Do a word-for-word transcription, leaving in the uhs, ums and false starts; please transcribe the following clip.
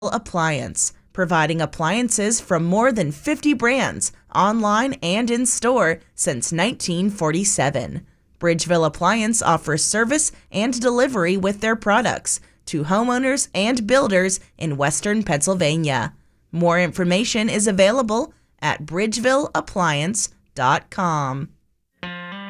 Appliance, providing appliances from more than fifty brands, online and in store since nineteen forty-seven. Bridgeville Appliance offers service and delivery with their products to homeowners and builders in western Pennsylvania. More information is available at bridgeville appliance dot com.